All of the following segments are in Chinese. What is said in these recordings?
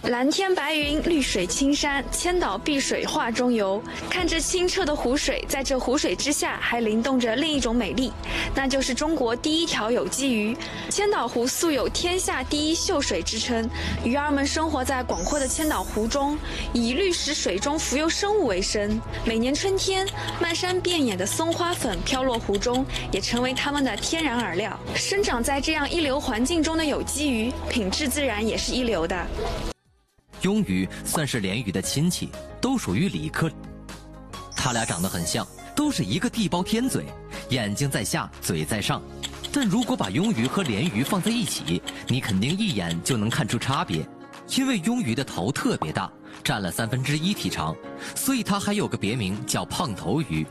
蓝天白云，绿水青山，千岛碧水画中游。看着清澈的湖水，在这湖水之下还灵动着另一种美丽，那就是中国第一条有机鱼。千岛湖素有天下第一秀水之称，鱼儿们生活在广阔的千岛湖中，以滤食水中浮游生物为生。每年春天，漫山遍野的松花粉飘落湖中，也成为它们的天然饵料。生长在这样一流环境中的有机鱼，品质自然也是一流的。 鳙鱼算是鲢鱼的亲戚，都属于鲤科。它俩长得很像，都是一个地包天嘴，眼睛在下，嘴在上。但如果把鳙鱼和鲢鱼放在一起，你肯定一眼就能看出差别。因为鳙鱼的头特别大，占了1/3体长，所以它还有个别名叫胖头鱼。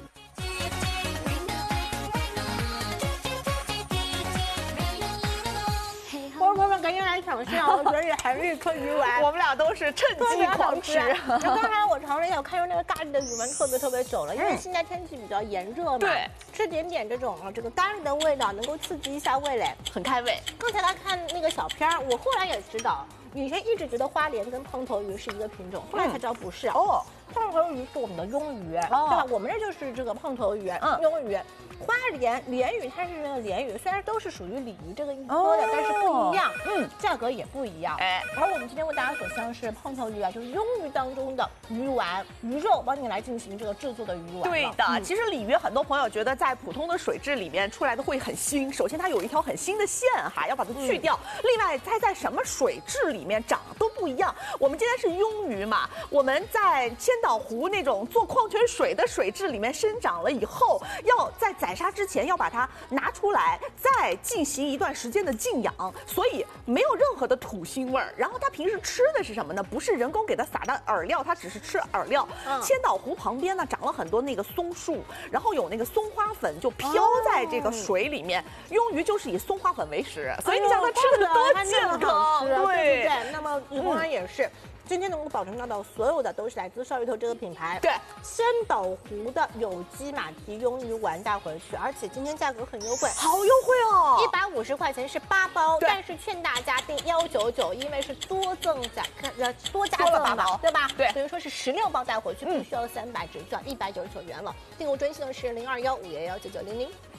赶紧来尝试啊！我觉得也还是一颗鱼丸， 我们俩都是趁机狂吃。 刚才我尝了一下，我看出那个咖喱的鱼丸特别久了，因为现在天气比较炎热嘛， 对， 吃点这种这个咖喱的味道，能够刺激一下味蕾， 很开胃。 刚才来看那个小片儿，我后来也知道，以前一直觉得花鲢跟胖头鱼是一个品种，后来才知道不是哦。胖头鱼是我们的鳙鱼，对吧？我们这就是这个胖头鱼、鳙鱼。花鲢鱼它是这个鲢鱼，虽然都是属于鲤鱼这个一科的，但是不一样，价格也不一样。而我们今天为大家所向是胖头鱼啊，就是鳙鱼当中的鱼丸、鱼肉，帮你来进行这个制作的鱼丸。 对的，其实鲤鱼很多朋友觉得在普通的水质里面出来的会很腥，首先它有一条很腥的线哈，要把它去掉。另外，它在什么水质里面长都不一样。我们今天是鳙鱼嘛，我们在千岛湖那种做矿泉水的水质里面生长了以后，要在宰杀之前要把它拿出来，再进行一段时间的静养，所以没有任何的土腥味儿。然后它平时吃的是什么呢？不是人工给它撒的饵料，它只是吃饵料。千岛湖旁边呢长了很多那个松树，然后有那个松花粉就飘在这个水里面，鳙鱼就是以松花粉为食，所以你想它吃的多健康， 对。那么鱼丸也是。今天能够保证到所有的都是来自少鱼头这个品牌， 对， 千岛湖的有机马蹄鳙鱼丸带回去，而且今天价格很优惠， 好优惠哦 ，150块钱是8包，但是劝大家订199，因为是多加赠的，对吧？ 对， 等于说是16包带回去，不需要300，只需要199元了。订购专线是0215119900。